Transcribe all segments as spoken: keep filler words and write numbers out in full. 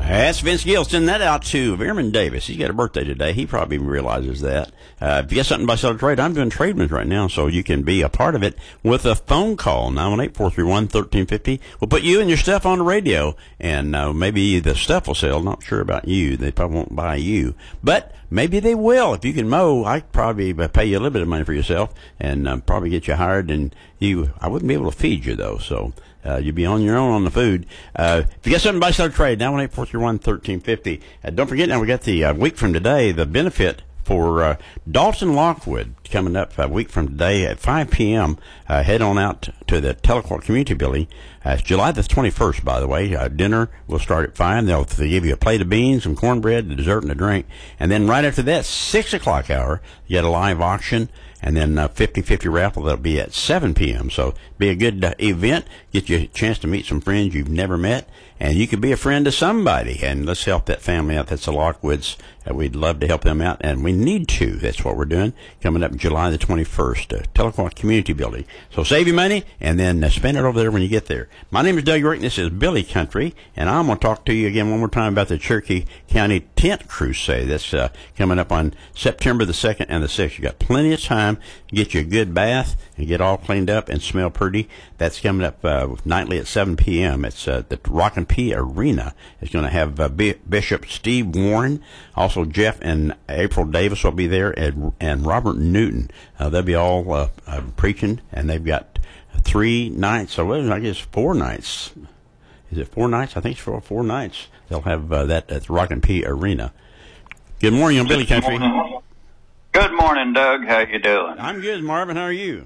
That's Vince Gill. Send that out to Veerman Davis. He's got a birthday today. He probably realizes that. Uh, if you got something by sell or trade, I'm doing Trademans right now, so you can be a part of it with a phone call, nine one eight, four three one, one three five zero. We'll put you and your stuff on the radio, and uh, maybe the stuff will sell. Not sure about you. They probably won't buy you. But maybe they will. If you can mow, I'd probably pay you a little bit of money for yourself and uh, probably get you hired. And you, I wouldn't be able to feed you, though, so uh, you'd be on your own on the food. Uh, if you got something by sell or trade, nine one eight, four three one, one three five zero. Uh, don't forget, now we got the uh, week from today, the benefit for uh, Dalton Lockwood coming up a week from today at five p.m. Uh, head on out to the Telequark Community Building. Uh, it's July the twenty-first, by the way. Uh, dinner will start at five. They'll, they'll give you a plate of beans, some cornbread, a dessert, and a drink. And then right after that, six o'clock hour, you get a live auction. And then uh, fifty fifty raffle, that'll be at seven p.m. So be a good uh, event. Get you a chance to meet some friends you've never met. And you could be a friend to somebody. And let's help that family out. That's the Lockwoods. Uh, we'd love to help them out. And we need to. That's what we're doing. Coming up July the twenty-first. Uh, Telequark Community Building. So save your money and then uh, spend it over there when you get there. My name is Doug Rick. This is Billy Country. And I'm going to talk to you again one more time about the Cherokee County Tent Crusade. That's uh, coming up on September the second and the sixth. You got plenty of time to get you a good bath and get all cleaned up and smell pretty. That's coming up uh, nightly at seven p.m. It's uh, the Rockin' P Arena. It's going to have uh, B- Bishop Steve Warren. Also, Jeff and April Davis will be there, and, and Robert Newton. Uh, they'll be all uh, uh, preaching, and they've got three nights, so well, I guess four nights. Is it four nights? I think it's for four nights. They'll have uh, that at the Rockin' P Arena. Good morning on Billy Country. Good morning, Doug. How you doing? I'm good, Marvin. How are you?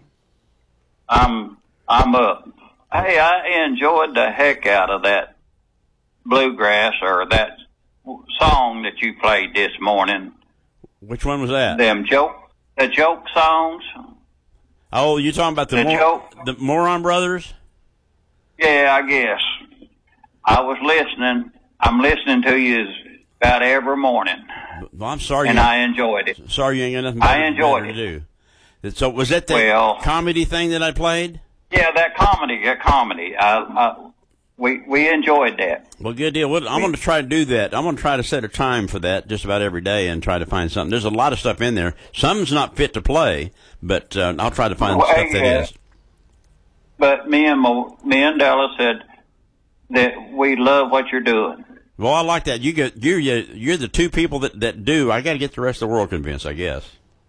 I'm I'm up. Hey, I enjoyed the heck out of that bluegrass or that song that you played this morning. Which one was that? Them joke, the joke songs. Oh, you talking about the, the Mor- joke? the Moron Brothers? Yeah, I guess. I was listening. I'm listening to you about every morning. Well, I'm sorry. And you, I enjoyed it. Sorry you ain't got nothing better, I enjoyed better it. to do. So was that the well, comedy thing that I played? Yeah, that comedy, that comedy. I, I, we we enjoyed that. Well, good deal. Well, I'm going to try to do that. I'm going to try to set a time for that just about every day and try to find something. There's a lot of stuff in there. Some's not fit to play, but uh, I'll try to find well, stuff that yeah. is. But me and Mo, me and Della said that we love what you're doing. Well, I like that. You get you're you're the two people that, that do. I got to get the rest of the world convinced, I guess.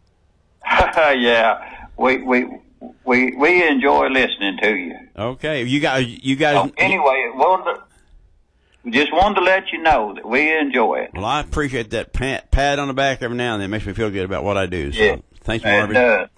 Yeah, we we we we enjoy listening to you. Okay, you guys, you guys. Oh, anyway, well, just wanted to let you know that we enjoy it. Well, I appreciate that pat, pat on the back every now and then. It makes me feel good about what I do. So, yeah. Thanks, Marvin. And, uh,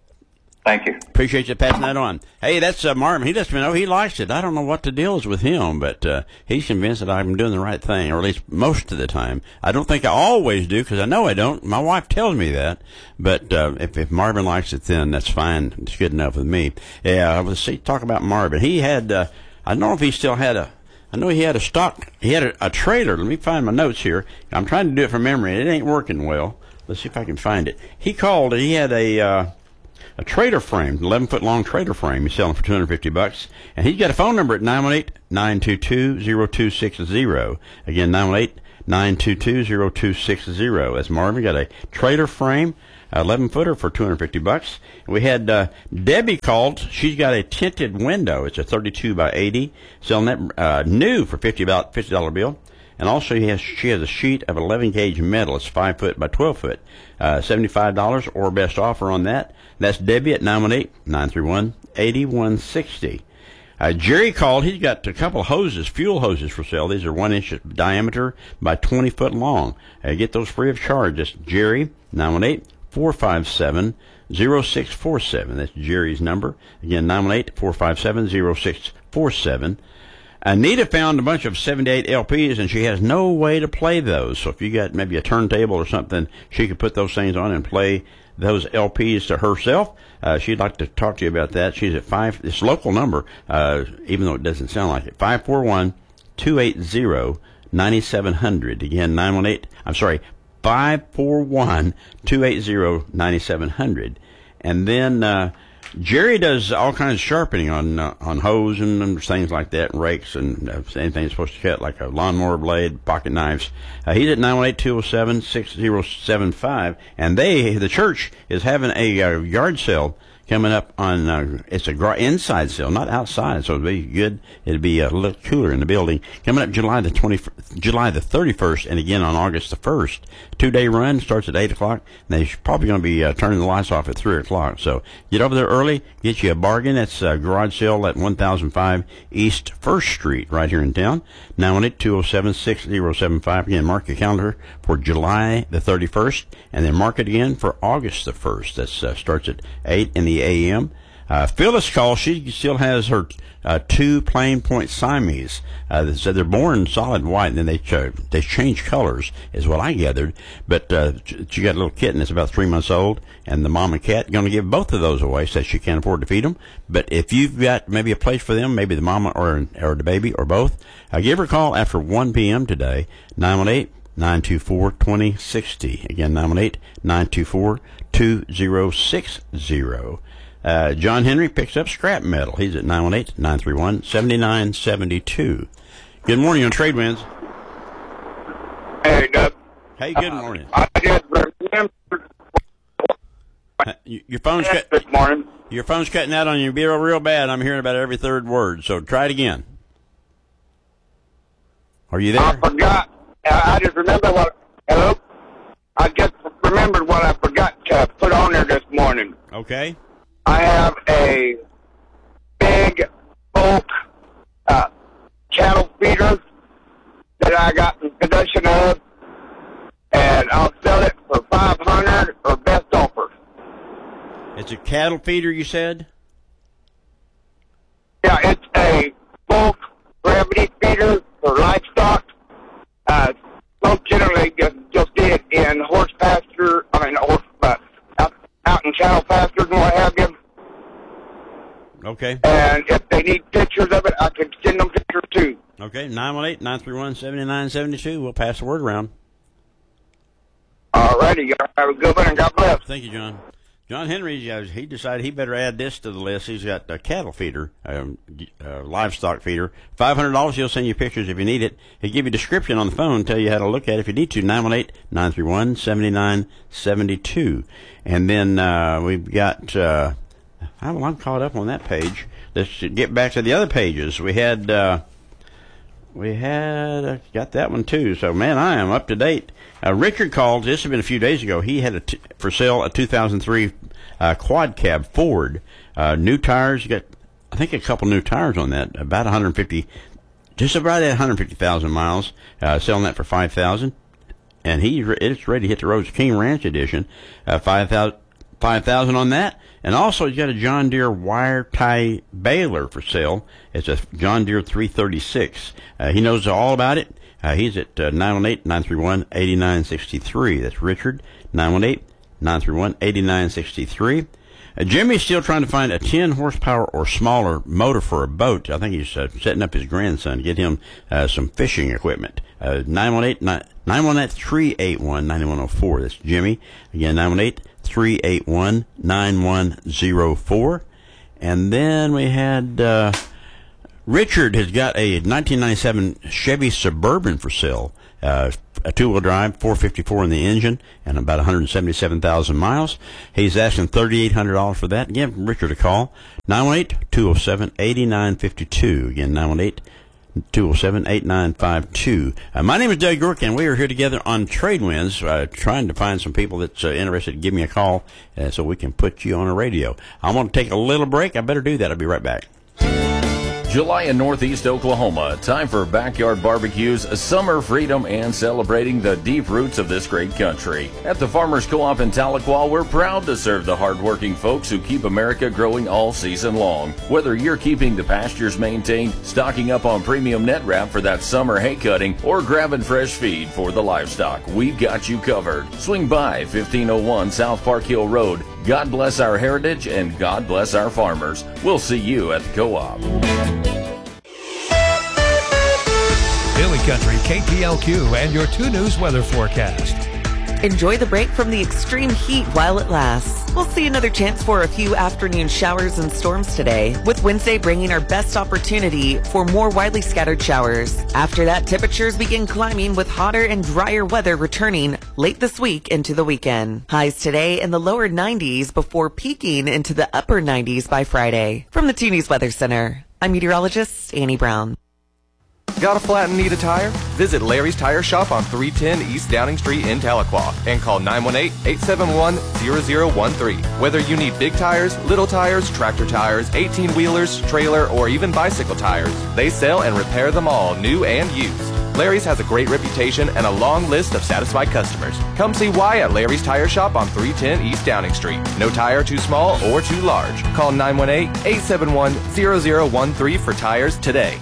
Thank you. Appreciate you passing that on. Hey, that's uh, Marvin. He lets me know he likes it. I don't know what the deal is with him, but uh, he's convinced that I'm doing the right thing, or at least most of the time. I don't think I always do, because I know I don't. My wife tells me that. But uh, if, if Marvin likes it, then that's fine. It's good enough with me. Yeah, I was see talk about Marvin. He had. Uh, I don't know if he still had a. I know he had a stock. He had a, a trailer. Let me find my notes here. I'm trying to do it from memory. It ain't working well. Let's see if I can find it. He called. He had a. Uh, A trailer frame, eleven foot long trailer frame. He's selling for two hundred fifty bucks, and he's got a phone number at nine one eight, nine two two, zero two six zero. Again, nine one eight, nine two two, zero two six zero. That's Marvin. Got a trailer frame, eleven footer for two hundred fifty bucks. We had uh, Debbie called. She's got a tinted window. It's a thirty-two by eighty, selling that uh, new for fifty about fifty dollar bill. And also, he has, she has a sheet of eleven gauge metal. It's five foot by twelve foot, uh, seventy-five dollars or best offer on that. That's Debbie at nine one eight, nine three one, eight one six zero. Uh, Jerry called. He's got a couple of hoses, fuel hoses for sale. These are one inch diameter by twenty foot long. Uh, get those free of charge. That's Jerry, nine one eight, four five seven, zero six four seven. That's Jerry's number. Again, nine one eight, four five seven, zero six four seven. Anita found a bunch of seventy-eight L Ps, and she has no way to play those. So if you got maybe a turntable or something, she could put those things on and play those L Ps to herself. Uh, she'd like to talk to you about that. She's at five, this local number, uh, even though it doesn't sound like it, five four one, two eight zero, nine seven zero zero. Again, nine one eight, I'm sorry, five four one, two eight zero, nine seven zero zero. And then, uh, Jerry does all kinds of sharpening on uh, on hose and, and things like that, and rakes and uh, anything that's supposed to cut, like a lawnmower blade, pocket knives. Uh, he's at nine one eight, two oh seven, six oh seven five, and they, the church, is having a uh, yard sale coming up on, uh, it's a gar- inside sale, not outside, so it'll be good. It'll be a little cooler in the building. Coming up July the twentieth, July the thirty-first, and again on August the first. Two-day run, starts at eight o'clock, and they're probably going to be uh, turning the lights off at three o'clock. So get over there early, get you a bargain. That's a garage sale at one thousand five East first Street right here in town. nine one eight, two oh seven, six oh seven five. Again, mark your calendar for July the thirty-first, and then mark it again for August the first. That uh, starts at eight in the a m. Uh, Phyllis calls. She still has her uh, two plain point Siamese. Uh, so they're born solid white, and then they ch- they change colors, is what I gathered. But uh, she got a little kitten that's about three months old, and the mom and cat going to give both of those away, says she can't afford to feed them. But if you've got maybe a place for them, maybe the mama or or the baby or both, uh, give her a call after one p.m. today, nine one eight, nine two four, two oh six oh. Again, nine one eight, nine two four, two oh six oh. Uh, John Henry picks up scrap metal. He's at nine one eight, nine three one, seven nine seven two. Good morning on Trade Winds. Hey, Doug. Hey, good morning. Uh, I just remembered Uh, y- your phone's cut, this morning. your phone's cutting out on you real, real bad. I'm hearing about every third word. So try it again. Are you I there? forgot. Uh, I just remember what. Hello. I just remembered what I forgot to put on there this morning. Okay. I have a big bulk uh, cattle feeder that I got in possession of, and I'll sell it for five hundred or best offer. It's a cattle feeder, you said? Yeah, it's a bulk gravity feeder for livestock. Uh, most generally, you'll, you'll see it in horse pasture. I mean, horse, uh, out, out in cattle pastures and what have you. Okay. And if they need pictures of it, I can send them pictures too. Okay, nine one eight, nine three one, seven nine seven two. We'll pass the word around. All righty, y'all have a good one, and God bless. Thank you, John. John Henry, uh, he decided he better add this to the list. He's got a cattle feeder, um, uh, livestock feeder. five hundred dollars, he'll send you pictures if you need it. He'll give you a description on the phone, tell you how to look at it if you need to. nine one eight, nine three one, seven nine seven two. And then uh, we've got... Uh, Well, I'm caught up on that page. Let's get back to the other pages. We had, uh, we had, uh, got that one too. So, man, I am up to date. Uh, Richard called, this has been a few days ago. He had a t- for sale a two thousand three uh, quad cab Ford. Uh, new tires, you got, I think, a couple new tires on that, about one hundred fifty, just about at one hundred fifty thousand miles, uh, selling that for five thousand dollars. And he, it's ready to hit the roads. King Ranch Edition, uh, five thousand dollars. five thousand dollars on that. And also, he's got a John Deere wire tie baler for sale. It's a John Deere three thirty-six. Uh, he knows all about it. Uh, he's at uh, nine one eight, nine three one, eight nine six three. That's Richard, nine one eight, nine three one, eight nine six three. Uh, Jimmy's still trying to find a ten horsepower or smaller motor for a boat. I think he's uh, setting up his grandson to get him uh, some fishing equipment. Uh, nine one eight, nine one eight, three eight one, nine one oh four. That's Jimmy. Again, nine one eight, three eight one, nine one oh four. And then we had uh, Richard has got a nineteen ninety-seven Chevy Suburban for sale. Uh, a two-wheel drive, four fifty-four in the engine, and about one hundred seventy-seven thousand miles. He's asking thirty-eight hundred dollars for that. Give Richard a call, nine one eight, two oh seven, eight nine five two. Again, nine one eight, two oh seven, eight nine five two. Uh, my name is Doug Gork, and we are here together on Trade Winds, uh, trying to find some people that's uh, interested to give me a call uh, so we can put you on a radio. I'm going to take a little break. I better do that. I'll be right back. July in Northeast Oklahoma. Time for backyard barbecues, summer freedom, and celebrating the deep roots of this great country. At the Farmers Co-op in Tahlequah, we're proud to serve the hardworking folks who keep America growing all season long. Whether you're keeping the pastures maintained, stocking up on premium net wrap for that summer hay cutting, or grabbing fresh feed for the livestock, we've got you covered. Swing by fifteen oh one South Park Hill Road. God bless our heritage and God bless our farmers. We'll see you at the Co-op. Hilly Country, K P L Q, and your two News weather forecast. Enjoy the break from the extreme heat while it lasts. We'll see another chance for a few afternoon showers and storms today, with Wednesday bringing our best opportunity for more widely scattered showers. After that, temperatures begin climbing with hotter and drier weather returning late this week into the weekend. Highs today in the lower nineties before peaking into the upper nineties by Friday. From the two News Weather Center, I'm meteorologist Annie Brown. Got a flat and need a tire? Visit Larry's Tire Shop on three ten East Downing Street in Tahlequah and call nine one eight, eight seven one, zero zero one three. Whether you need big tires, little tires, tractor tires, eighteen-wheelers, trailer, or even bicycle tires, they sell and repair them all, new and used. Larry's has a great reputation and a long list of satisfied customers. Come see why at Larry's Tire Shop on three ten East Downing Street. No tire too small or too large. Call nine one eight, eight seven one, zero zero one three for tires today.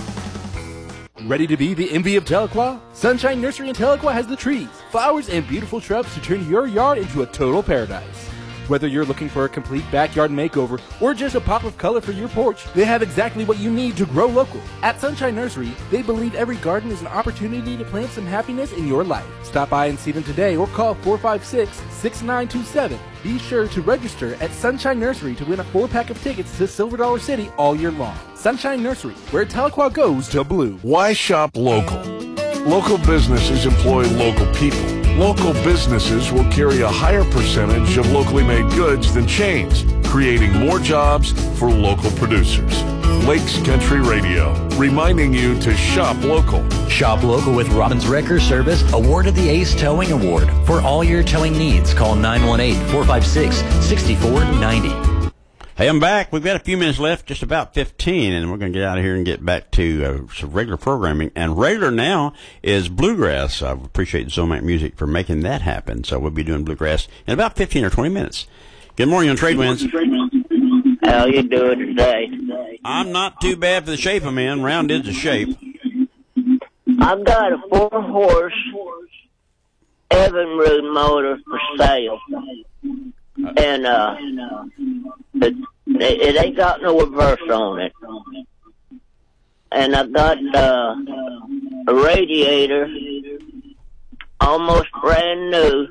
Ready to be the envy of Tahlequah? Sunshine Nursery in Tahlequah has the trees, flowers, and beautiful shrubs to turn your yard into a total paradise. Whether you're looking for a complete backyard makeover or just a pop of color for your porch, they have exactly what you need to grow local. At Sunshine Nursery, they believe every garden is an opportunity to plant some happiness in your life. Stop by and see them today or call four five six, six nine two seven. Be sure to register at Sunshine Nursery to win a four-pack of tickets to Silver Dollar City all year long. Sunshine Nursery, where Tahlequah goes to blue. Why shop local? Local businesses employ local people. Local businesses will carry a higher percentage of locally made goods than chains, creating more jobs for local producers. Lakes Country Radio, reminding you to shop local. Shop local with Robbins Wrecker Service, awarded the Ace Towing Award. For all your towing needs, call nine one eight, four five six, six four nine zero. Hey, I'm back. We've got a few minutes left, just about fifteen, and we're going to get out of here and get back to uh, some regular programming. And regular now is Bluegrass. I appreciate Zomac Music for making that happen. So we'll be doing Bluegrass in about fifteen or twenty minutes. Good morning on Trade Winds. How you doing today? I'm not too bad for the shape I'm in. Round is the shape. I've got a four-horse Evinrude motor for sale. And uh, it, it ain't got no reverse on it. And I got uh, a radiator, almost brand new.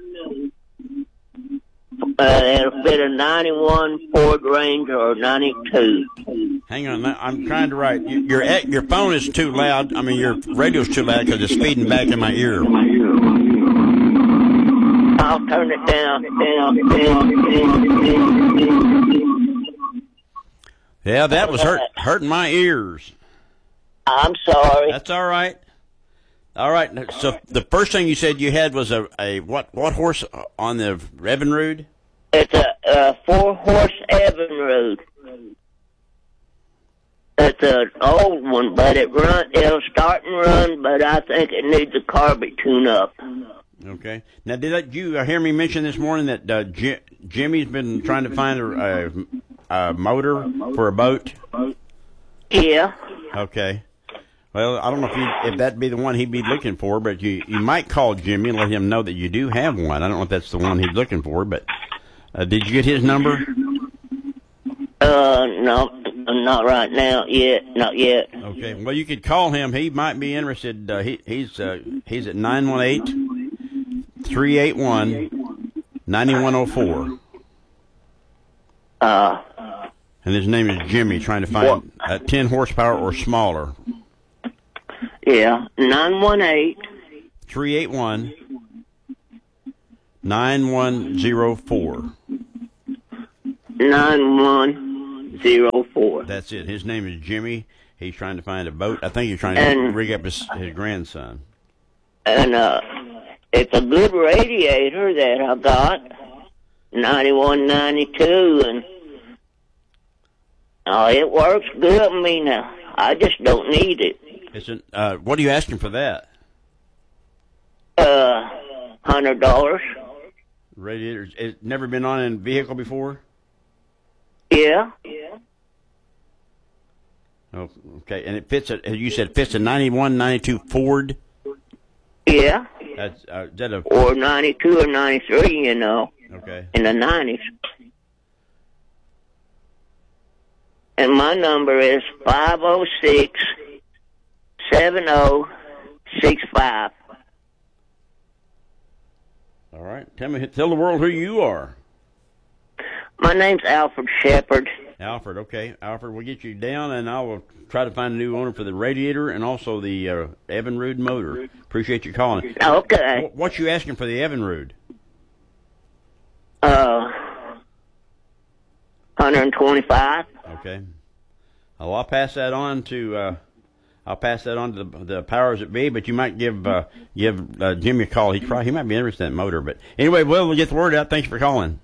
Uh, it'll fit a ninety-one Ford Ranger or ninety-two. Hang on, I'm trying to write. Your your phone is too loud. I mean, your radio's too loud because it's feeding back in my ear. I'll turn it down, down, down, down. Yeah, that was hurt, hurting my ears. I'm sorry. That's all right. All right. So the first thing you said you had was a, a what what horse on the Evinrude? It's a, a four-horse Evinrude. It's an old one, but it run. It'll start and run, but I think it needs a carpet tune-up. Okay. Now, did you hear me mention this morning that uh, J- Jimmy's been trying to find a, a, a motor for a boat? Yeah. Okay. Well, I don't know if you, if that'd be the one he'd be looking for, but you you might call Jimmy and let him know that you do have one. I don't know if that's the one he's looking for, but uh, did you get his number? Uh, no, not right now. Yet, not yet. Okay. Well, you could call him. He might be interested. Uh, he he's uh, he's at nine one eight, three eight one, nine one zero four. Uh. And his name is Jimmy, trying to find uh, ten horsepower or smaller. Yeah, nine one eight, three eight one, nine one zero four. nine one zero four. That's it. His name is Jimmy. He's trying to find a boat. I think he's trying to and, rig up his, his grandson. And uh, it's a good radiator that I got, ninety-one, ninety-two, and uh, it works good. I mean, uh, I just don't need it. It's an, uh, what are you asking for that? Uh, hundred dollars. Radiator. It's never been on a vehicle before? Yeah. Yeah. Oh, okay, and it fits a, you said it fits a ninety-one, ninety-two Ford? Yeah. That's, uh, is that a... Or ninety-two or ninety-three, you know. Okay. In the nineties. And my number is five oh six, seven oh six five. All right. Tell me, tell the world who you are. My name's Alfred Shepard. Alfred, okay. Alfred, we'll get you down, and I will try to find a new owner for the radiator and also the uh, Evinrude motor. Appreciate you calling. Okay. What you asking for the Evinrude? Uh, one hundred twenty-five. Okay. Well, I'll pass that on to uh, I'll pass that on to the, the powers that be. But you might give uh, give uh, Jimmy a call. He probably he might be interested in that motor. But anyway, we'll, we'll get the word out. Thanks for calling.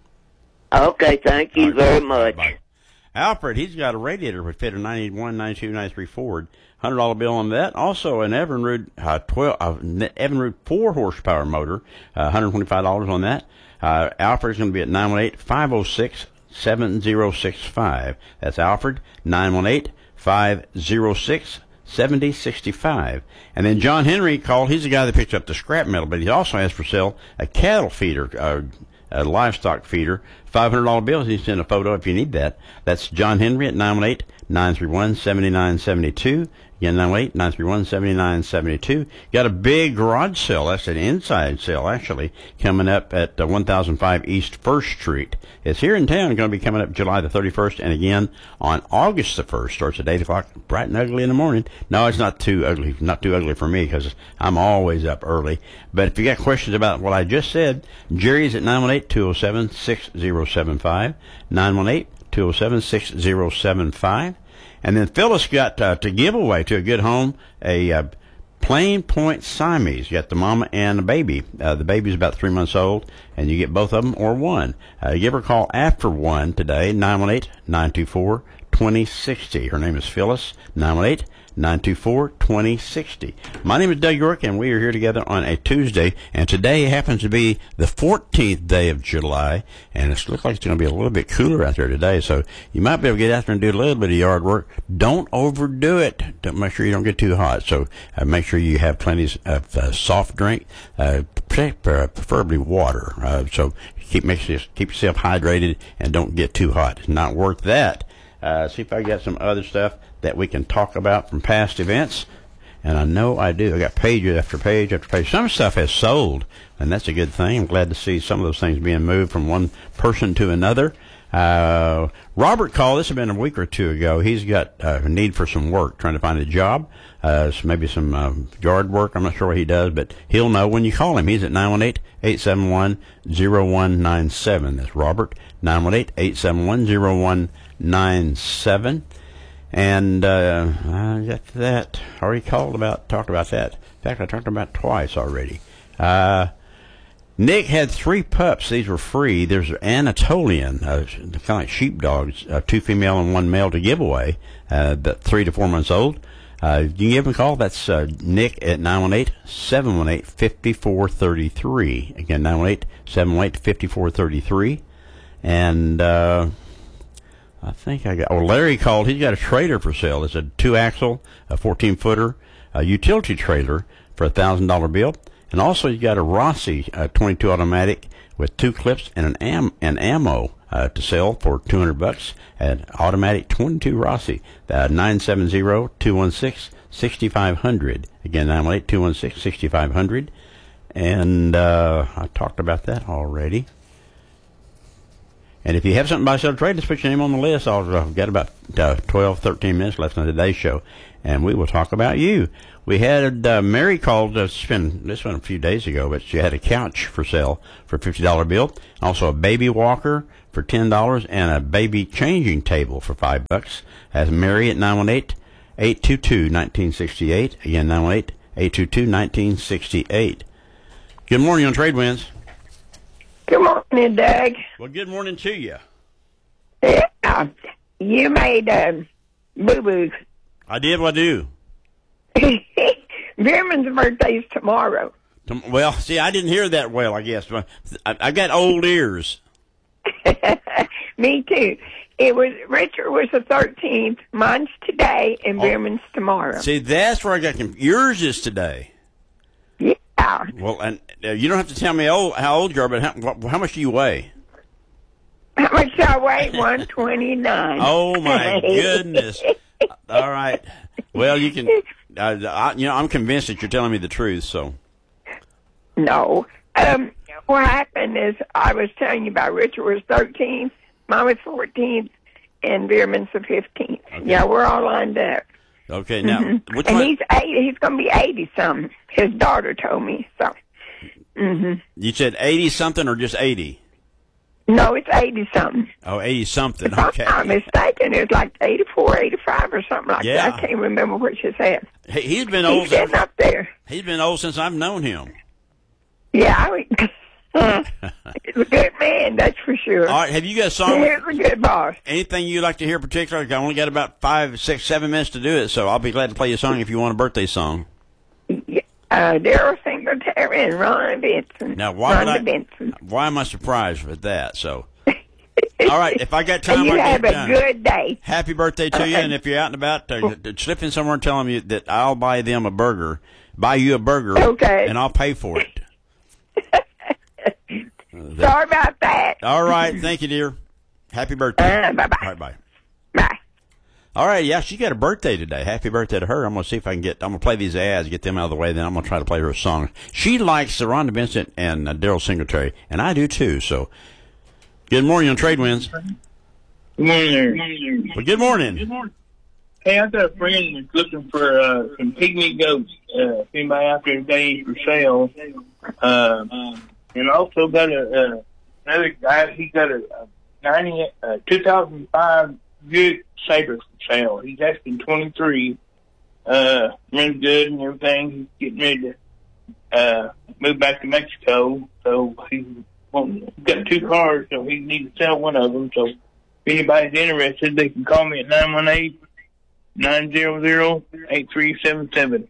Okay, thank you right, very much. Bye. Alfred, he's got a radiator with fit a ninety-one, ninety-two, ninety-three Ford. one hundred dollar bill on that. Also, an Evinrude, uh, twelve, uh, Evinrude four horsepower motor, uh, one hundred twenty-five dollars on that. Uh, Alfred's going to be at nine one eight, five oh six, seven oh six five. That's Alfred, nine one eight, five oh six, seven oh six five. And then John Henry called. He's the guy that picks up the scrap metal, but he also has for sale a cattle feeder, uh, a livestock feeder, five hundred dollar bill. He sent a photo if you need that. That's John Henry at nine one eight, nine three one, seven nine seven two. Again, nine one eight, nine three one, seven nine seven two. Got a big garage sale. That's an inside sale, actually, coming up at uh, one thousand five East first Street. It's here in town. Going to be coming up July the thirty-first, and again on August the first. Starts at eight o'clock, bright and ugly in the morning. No, it's not too ugly. Not too ugly for me because I'm always up early. But if you got questions about what I just said, Jerry's at nine one eight, two oh seven, six oh seven five. nine one eight, two oh seven, six oh seven five. And then Phyllis got uh, to give away to a good home a uh, Plain Point Siamese. You got the mama and the baby. Uh, the baby's about three months old, and you get both of them or one. Uh, give her a call after one today, nine one eight, nine two four, two oh six oh. Her name is Phyllis, nine one eight, nine two four, two oh six oh. My name is Doug York, and we are here together on a Tuesday, and today happens to be the fourteenth day of July, and it looks like it's going to be a little bit cooler out there today, so you might be able to get out there and do a little bit of yard work. Don't overdo it. Don't make sure you don't get too hot, so uh, make sure you have plenty of uh, soft drink, uh, preferably water, uh, so keep, make you, keep yourself hydrated and don't get too hot. It's not worth that. Uh, see if I got some other stuff that we can talk about from past events. And I know I do. I got page after page after page. Some stuff has sold, and that's a good thing. I'm glad to see some of those things being moved from one person to another. Uh, Robert called. This has been a week or two ago. He's got uh, a need for some work, trying to find a job, uh, so maybe some uh, yard work. I'm not sure what he does, but he'll know when you call him. He's at nine one eight, eight seven one, oh one nine seven. That's Robert, nine one eight, eight seven one, oh one nine seven. And uh, I got that. I already called about, talked about that. In fact, I talked about it twice already. Uh, Nick had three pups. These were free. There's Anatolian, uh, kind of like sheepdogs, uh, two female and one male to give away, uh, but three to four months old. Uh, you can give him a call. That's uh, Nick at nine one eight, seven one eight, five four three three. Again, nine one eight, seven one eight, five four three three. And uh, I think I got, oh, Larry called. He's got a trailer for sale. It's a two-axle, a fourteen-footer, a utility trailer for a one thousand dollar bill. And also you got a Rossi uh, twenty-two automatic with two clips and an am an ammo uh, to sell for two hundred bucks. An automatic twenty-two Rossi, uh, nine seven zero, two one six, six five zero zero. Again, nine one eight, two one six, six five zero zero. And uh, I talked about that already. And if you have something by sell or trade, let's put your name on the list. I've uh, got about uh, twelve, thirteen minutes left on today's show, and we will talk about you. We had uh, Mary called, uh, it's been, this one a few days ago, but she had a couch for sale for a fifty dollar bill, also a baby walker for ten dollars, and a baby changing table for five bucks. That's Mary at nine one eight, eight two two, one nine six eight. Again, nine one eight, eight two two, one nine six eight. Good morning on Trade Winds. Good morning, Doug. Well, good morning to you. Yeah, you made um, boo-boos. I did what I do. Veerman's birthday's tomorrow. Well, see, I didn't hear that well, I guess. I, I got old ears. Me too. It was Richard was the thirteenth, mine's today, and oh. Veerman's tomorrow. See, that's where I got confused. Yours is today. Yeah. Well, and uh, you don't have to tell me old, how old you are, but how, how much do you weigh? How much do I weigh? one twenty-nine. Oh, my goodness. All right. Well, you can, uh, I, you know, I'm convinced that you're telling me the truth, so. No. Um, what happened is I was telling you about Richard was thirteenth, mine was fourteenth, and Veerman's the fifteenth. Okay. Yeah, we're all lined up. Okay, now, mm-hmm. which and one? he's eighty. He's going to be eighty something. His daughter told me so. Mm-hmm. You said eighty something or just eighty? No, it's eighty something. Oh, eighty something. If Okay. I'm not mistaken, it's like eighty-four, eighty-five, or something like Yeah. that. I can't remember what she said. He, he's been old. He's sitting up there. He's been old since I've known him. Yeah, I mean, he's a good man, that's for sure. All right, have you got a song? He's a good boss. Anything you'd like to hear in particular? I only got about five, six, seven minutes to do it, so I'll be glad to play you a song if you want a birthday song. Uh, Daryl Singletary and Ron Benson. Now, why would Rhonda I? Benson. Why am I surprised with that? So, all right, if I got time, you I'll have get it a done. good day. Happy birthday to Okay. you, and if you're out and about, uh, slip in somewhere and tell them you, that I'll buy them a burger, buy you a burger, Okay. and I'll pay for it. Sorry about that. All right, thank you, dear. Happy birthday. Uh, bye-bye. All right, bye. Bye. All right, yeah, she got a birthday today. Happy birthday to her. I'm going to see if I can get, I'm going to play these ads, get them out of the way, then I'm going to try to play her a song. She likes Rhonda Benson and uh, Daryl Singletary, and I do too, so. Good morning on Trade Winds. Good morning. Well, good morning. Good morning. Hey, I've got a friend that's looking for uh, some pygmy goats. Uh, if anybody out there today for sale. Uh, and also got a, uh, another guy, he got a, a ninety, uh, two thousand five Buick Sabre for sale. He's asking twenty-three. Uh, really good and everything. He's getting ready to uh, move back to Mexico. So he's, well, he's got two cars, so he needs to sell one of them. So if anybody's interested, they can call me at nine one eight, nine zero zero, eight three seven seven.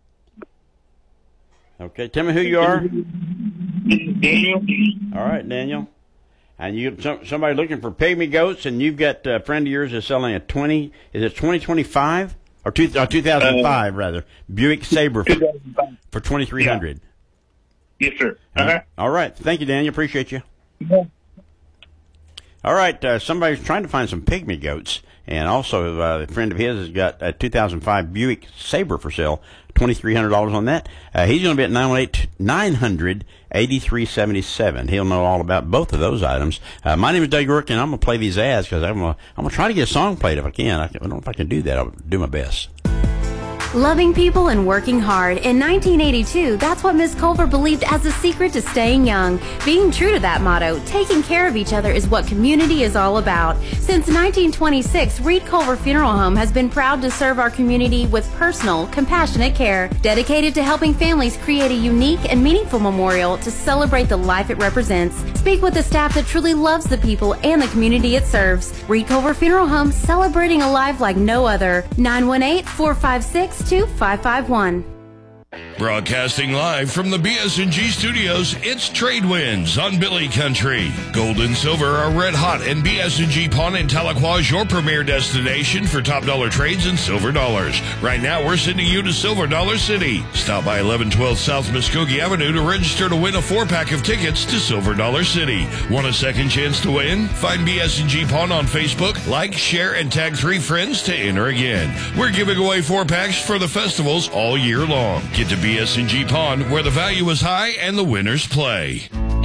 Okay, tell me who you are. Daniel. All right, Daniel. And you some, somebody looking for pygmy goats, and you've got a friend of yours that's selling a twenty. Is it twenty twenty five or two or two thousand five uh, rather Buick Sabre for, for twenty three hundred? Yeah. Yes, sir. Uh-huh. All right, thank you, Daniel. Appreciate you. Yeah. All right, uh, somebody's trying to find some pygmy goats, and also uh, a friend of his has got a two thousand five Buick Sabre for sale, twenty-three hundred dollars on that. Uh, he's going to be at nine one eight, nine hundred, eighty-three seventy-seven. He'll know all about both of those items. Uh, my name is Doug Rourke, and I'm going to play these ads because I'm going I'm to try to get a song played if I can. I don't know if I can do that. I'll do my best. Loving people and working hard. In nineteen eighty-two, that's what Miss Culver believed as the secret to staying young. Being true to that motto, taking care of each other is what community is all about. Since nineteen twenty-six, Reed Culver Funeral Home has been proud to serve our community with personal, compassionate care, dedicated to helping families create a unique and meaningful memorial to celebrate the life it represents. Speak with the staff that truly loves the people and the community it serves. Reed Culver Funeral Home, celebrating a life like no other. nine one eight, four five six, two five five one. Broadcasting live from the B S and G studios, it's Trade Winds on Billy Country. Gold and silver are red hot, and B S and G Pawn in Tahlequah is your premier destination for top dollar trades and silver dollars. Right now, we're sending you to Silver Dollar City. Stop by eleven twelve South Muskogee Avenue to register to win a four-pack of tickets to Silver Dollar City. Want a second chance to win? Find B S and G Pawn on Facebook, like, share, and tag three friends to enter again. We're giving away four packs for the festivals all year long. Get to B S and G Pawn, where the value is high and the winners play.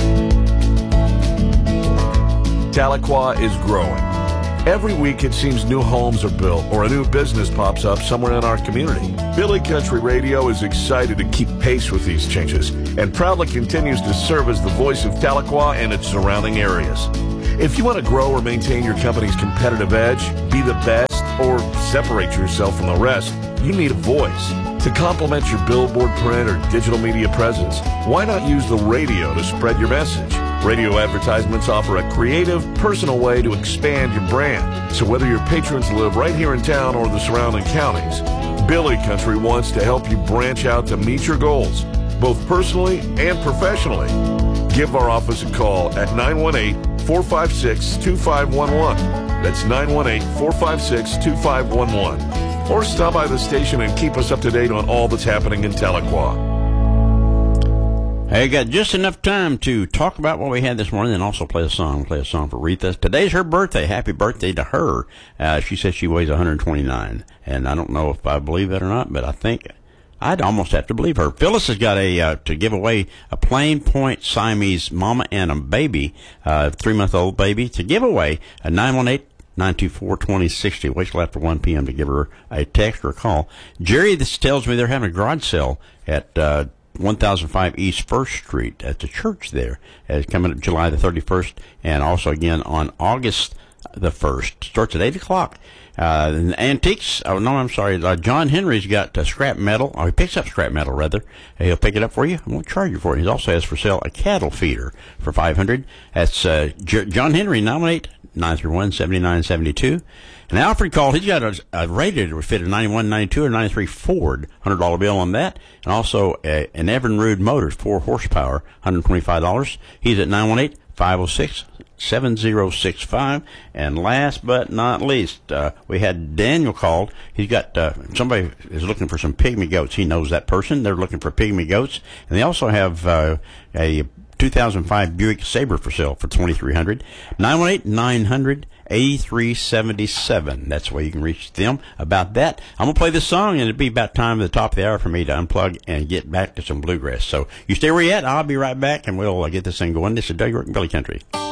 Tahlequah is growing. Every week it seems new homes are built or a new business pops up somewhere in our community. Billy Country Radio is excited to keep pace with these changes and proudly continues to serve as the voice of Tahlequah and its surrounding areas. If you want to grow or maintain your company's competitive edge, be the best, or separate yourself from the rest, you need a voice. To complement your billboard, print, or digital media presence, why not use the radio to spread your message? Radio advertisements offer a creative, personal way to expand your brand. So whether your patrons live right here in town or the surrounding counties, Billy Country wants to help you branch out to meet your goals, both personally and professionally. Give our office a call at nine one eight, four five six, two five one one. That's nine one eight, four five six, two five one one. Or stop by the station and keep us up to date on all that's happening in Tahlequah. Hey, got just enough time to talk about what we had this morning and also play a song. Play a song for Retha. Today's her birthday. Happy birthday to her. Uh, she says she weighs one hundred twenty-nine. And I don't know if I believe that or not, but I think... I'd almost have to believe her. Phyllis has got a uh, to give away a Plain Point Siamese mama and a baby, uh, three-month-old baby, to give away a nine one eight, nine two four, two zero six zero. Wait till after one p.m. to give her a text or a call. Jerry, this tells me they're having a garage sale at uh, one thousand five East First Street at the church there. It's coming up July the thirty-first, and also again on August the first. Starts at eight o'clock. Uh, and antiques, oh no, I'm sorry, uh, John Henry's got uh, scrap metal, or he picks up scrap metal rather. He'll pick it up for you. I won't charge you for it. He also has for sale a cattle feeder for five hundred dollars. That's uh, J- John Henry, nominate nine three one, seven nine seven two. And Alfred called. He's got a, a rated refit of ninety-one, ninety-two, or ninety-three Ford, one hundred dollar bill on that. And also a, an Evinrude Motors, four horsepower, one hundred twenty-five dollars. He's at nine one eight, five oh six, seven oh six five. And last but not least, uh, we had Daniel called. He's got, uh, somebody is looking for some pygmy goats. He knows that person. They're looking for pygmy goats. And they also have, uh, a two thousand five Buick Sabre for sale for twenty-three hundred dollars. nine one eight, nine hundred, eighty-three seventy-seven. That's where you can reach them about that. I'm going to play this song, and it'll be about time at the top of the hour for me to unplug and get back to some bluegrass. So you stay where you're at. I'll be right back, and we'll uh, get this thing going. This is Doug York and Billy Country.